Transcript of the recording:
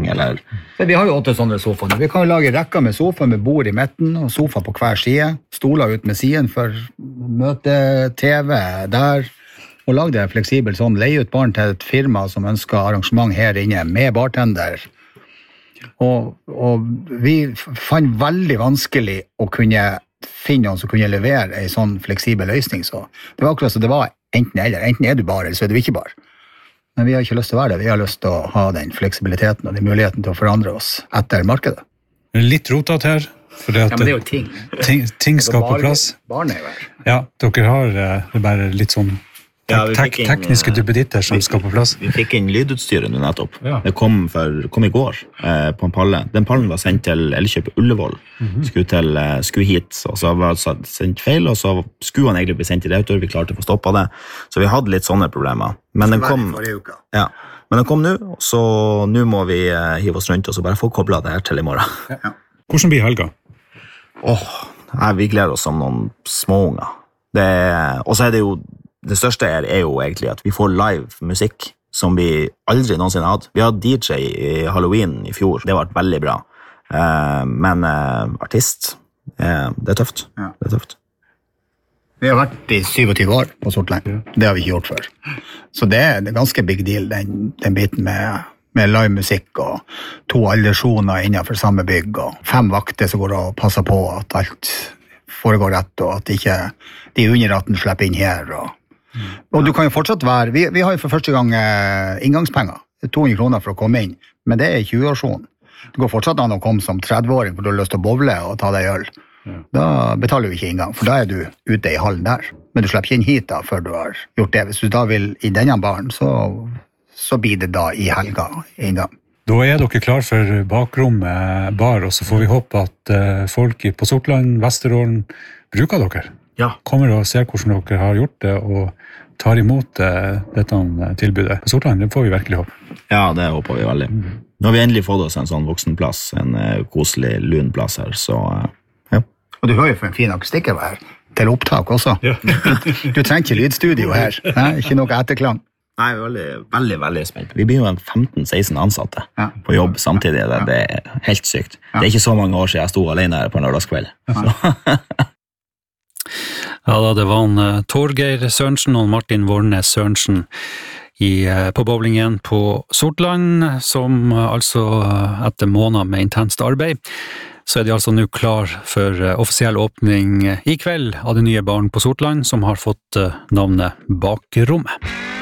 eller... Vi har jo 8 sånne sofaer. Vi kan jo lage rekker med sofa med bord i midten, og sofa på hver side, stoler ut med siden for møte, TV der, og lage det fleksibelt sånn, leie ut barn til et firma som ønsker arrangement her inne med bartender. Og vi fant veldig vanskelig å kunne finne noen som kunne levere en sånn fleksibel løsning, så det var akkurat så det var enten eller. Enten er du bar, eller så er du ikke bar. Men vi har ikke lyst til å være det. Vi har lyst til å ha den fleksibiliteten og den muligheten til å forandre oss etter markedet. Litt rotet her. Ja, men det er jo ting skal på plass. Barn er jo her. Ja, dere har bare litt sånn tekniske duppeditter som skal på plass. Vi fikk inn lydutstyret nå nettopp. Ja. Det kom i går på en palle. Den pallen var sendt til Elkjøp Ullevål. Skulle hit, og så var det sendt feil, og så skulle han egentlig bli sendt til Rautor. Vi klarte å få stoppet det. Så vi hadde litt sånne problemer. Men den kom nå, så nå må vi hive oss rundt og så bare få koblet det her til i morgen. Ja. Hvordan blir helga? Vi gleder oss som noen småunger. Og så er det jo det største er jo egentlig at vi får live musikk som vi aldri noensinne hadde. Vi hadde DJ i Halloween i fjor. Det var veldig bra. Men artist, det er tøft. Ja. Det er tøft. Vi har vært i 27 år på Sortland. Det har vi ikke gjort før. Så det er en ganske big deal, den biten med live musikk og 2 aldersjoner innenfor samme bygg og 5 vakter som går og passer på at alt foregår rett og at ikke de underratten slipper inn her og du kan jo fortsatt være, vi har jo for første gang inngangspenger, 200 kroner for å komme inn, men det er 20-årsjonen. Det går fortsatt an å komme som 30-åring for du har lyst til å bovle og ta deg øl. Da betaler du ikke inngang, for da er du ute i hallen der. Men du slipper ikke inn hit da, før du har gjort det. Hvis du da vil i denne baren, så blir det da i helga inngang. Da er dere klar for bakrommet bar, og så får vi håpe at folk på Sortland, Vesterålen bruker dere. Ja. Kommer og ser hvordan dere har gjort det, og tar imot dette tilbudet. På Sortland, det får vi virkelig håpe. Ja, det håper vi veldig. Nå har vi endelig fått oss en sånn voksenplass, en koselig lunplass her, så ja. Og du hører jo for en fin akustikk her, til opptak også. Ja. Du trenger ikke lydstudio her, ikke noe etterklang. Nei, vi er veldig spent. Vi blir jo 15-16 ansatte på jobb samtidig. Det er helt sykt. Ja. Det er ikke så mange år siden jeg sto alene her på en lørdagskveld. Ja da, det var Torgeir Sørensen og Martin Vornes Sørensen på bowlingen på Sortland, som altså etter måneder med intenst arbeid, så er de altså nå klar for offisiell åpning i kveld av det nye baren på Sortland, som har fått navnet Bakrommet.